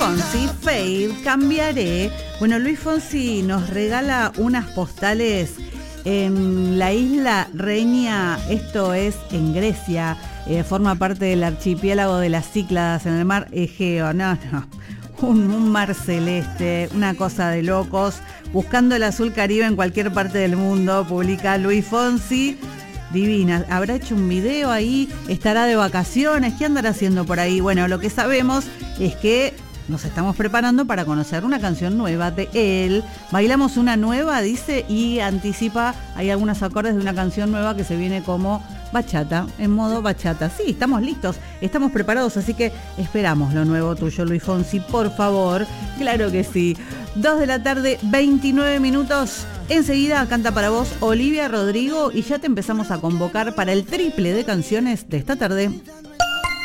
Fonsi, Fade, Cambiaré. Bueno, Luis Fonsi nos regala unas postales en la isla Renia, esto es en Grecia, forma parte del archipiélago de las Cícladas en el mar Egeo. Un mar celeste, una cosa de locos, buscando el azul Caribe en cualquier parte del mundo, publica Luis Fonsi. Divina, habrá hecho un video ahí, estará de vacaciones, ¿qué andará haciendo por ahí? Bueno, lo que sabemos es que nos estamos preparando para conocer una canción nueva de él. Bailamos una nueva, dice, y anticipa, hay algunos acordes de una canción nueva que se viene como bachata, en modo bachata. Sí, estamos listos, estamos preparados, así que esperamos lo nuevo tuyo, Luis Fonsi, por favor. Claro que sí. 2 de la tarde, 29 minutos. Enseguida canta para vos Olivia Rodrigo y ya te empezamos a convocar para el triple de canciones de esta tarde.